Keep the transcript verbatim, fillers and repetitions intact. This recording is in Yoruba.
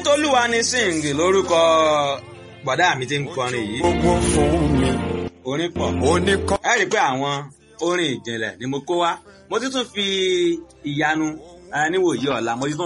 Tolúwa ni Sing lórúkọ bọ̀dá mi tí ń kọrin yìí. Gbogbo fún mi. Orin pọ̀. Oníkọ́. Ẹ rí i pé àwọn orin ìjìnlẹ̀ ni mo kó wá. Mo ti tún fi ìyanu níwòyí ọ̀la mo ti tún